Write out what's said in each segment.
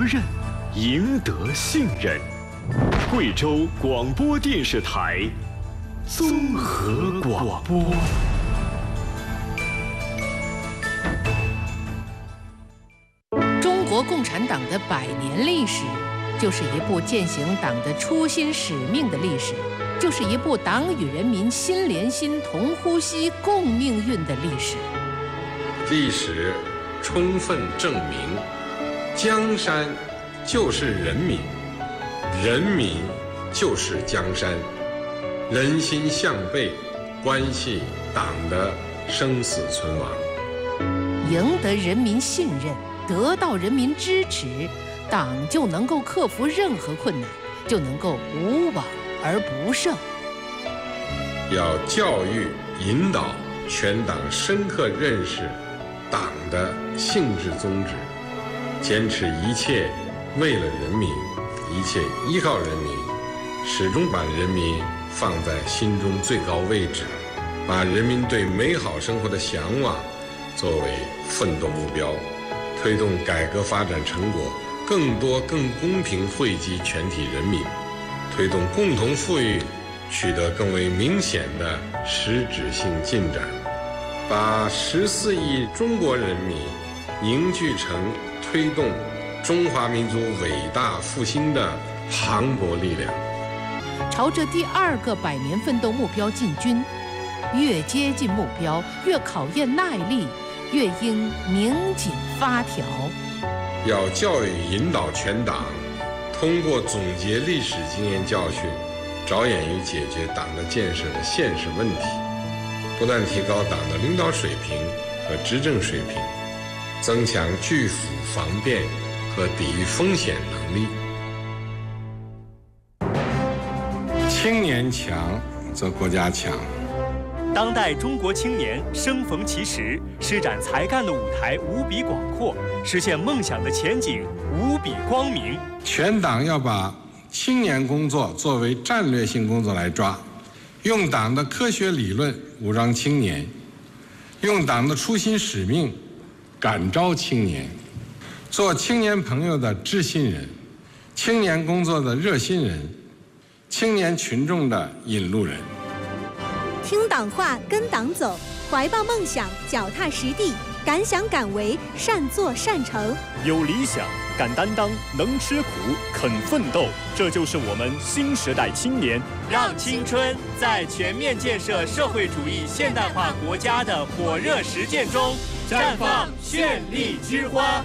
任，赢得信任。贵州广播电视台综合广播。 中国共产党的100年历史，就是一部践行党的初心使命的历史，就是一部党与人民心连心、同呼吸、共命运的历史。 历史充分证明，江山就是人民，人民就是江山，人心向背，关系党的生死存亡。 赢得人民信任，得到人民支持，党就能够克服任何困难，就能够无往而不胜。 要教育引导全党深刻认识党的性质宗旨，坚持一切为了人民，一切依靠人民，始终把人民放在心中最高位置，把人民对美好生活的向往作为奋斗目标，推动改革发展成果更多更公平惠及全体人民，推动共同富裕取得更为明显的实质性进展，把14亿中国人民凝聚成推动中华民族伟大复兴的磅礴力量。 朝着第2个100年奋斗目标进军，越接近目标，越考验耐力，越应拧紧发条。 要教育引导全党，通过总结历史经验教训，着眼于解决党的建设的现实问题，不断提高党的领导水平和执政水平，增强拒腐防变和抵御风险能力。青年强则国家强。 当代中国青年生逢其时，施展才干的舞台无比广阔，实现梦想的前景无比光明。 全党要把青年工作作为战略性工作来抓，用党的科学理论武装青年，用党的初心使命感召青年，做青年朋友的知心人，青年工作的热心人，青年群众的引路人。 听党话，跟党走，怀抱梦想，脚踏实地，敢想敢为，善作善成。 有理想，敢担当，能吃苦，肯奋斗，这就是我们新时代青年。让青春在全面建设社会主义现代化国家的火热实践中绽放绚丽之花。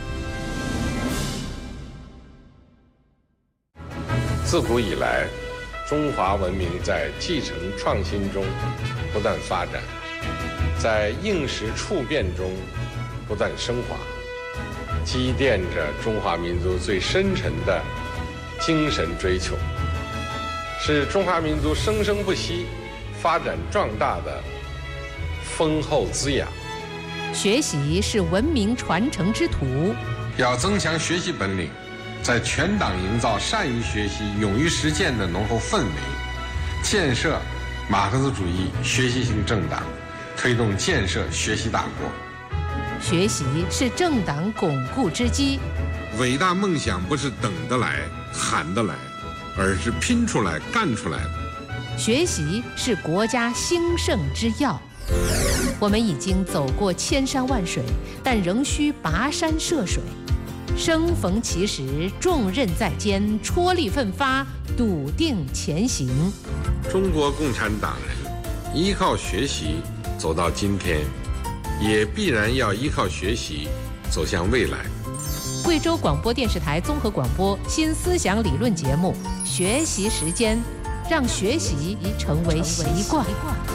自古以来，中华文明在继承创新中不断发展，在应时处变中不断升华，积淀着中华民族最深沉的精神追求，是中华民族生生不息、发展壮大的丰厚滋养。 学习是文明传承之途， 要增强学习本领，在全党营造善于学习、勇于实践的浓厚氛围，建设马克思主义学习型政党，推动建设学习大国。 学习是政党巩固之基。 伟大梦想不是等得来、喊得来，而是拼出来、干出来的。 学习是国家兴盛之要。我们已经走过千山万水，但仍需跋山涉水。生逢其时，重任在肩，踔厉奋发，笃定前行。 中国共产党人依靠学习走到今天，也必然要依靠学习走向未来。 贵州广播电视台综合广播新思想理论节目《学习时间》，让学习成为习惯。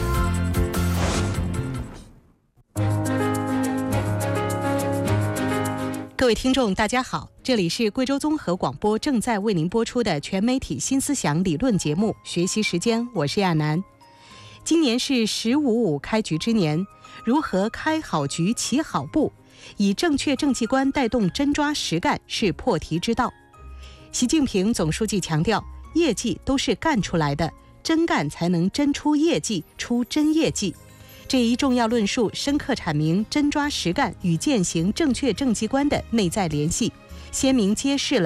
各位听众大家好，这里是贵州综合广播正在为您播出的全媒体新思想理论节目《学习时间》，我是亚楠。今年是“15.5”开局之年，如何开好局、起好步，以正确政绩观带动真抓实干是破题之道。习近平总书记强调，业绩都是干出来的，真干才能真出业绩，出真业绩。这一重要论述深刻阐明真抓实干与践行正确政绩观的内在联系，鲜明揭示了